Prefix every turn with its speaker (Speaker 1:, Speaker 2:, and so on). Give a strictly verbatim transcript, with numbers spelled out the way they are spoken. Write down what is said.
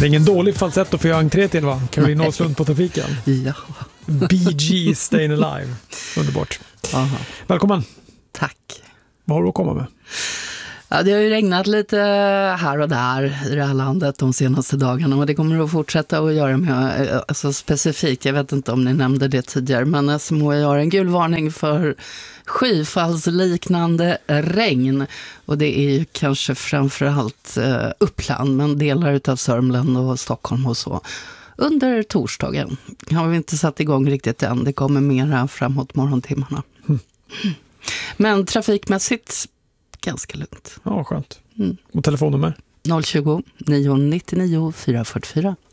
Speaker 1: Det är ingen dålig falsett att få göra entré till, va? Caroline Åslund på trafiken.
Speaker 2: Ja.
Speaker 1: Bee Gees Stayin' Alive. Underbart.
Speaker 2: Aha.
Speaker 1: Välkommen.
Speaker 2: Tack.
Speaker 1: Vad har du att komma med?
Speaker 2: Ja, det har ju regnat lite här och där i det här landet de senaste dagarna, och det kommer att fortsätta att göra med, alltså specifikt, jag vet inte om ni nämnde det tidigare, men S M H I har en gul varning för skyfallsliknande regn, och det är ju kanske framförallt eh, Uppland, men delar utav Sörmland och Stockholm och så. Under torsdagen har vi inte satt igång riktigt än, det kommer mera framåt morgontimmarna. Mm. Men trafikmässigt ganska lugnt.
Speaker 1: Ja, skönt.
Speaker 2: Mm.
Speaker 1: Och telefonnummer?
Speaker 2: noll tjugo, nio nio nio, fyra fyra fyra.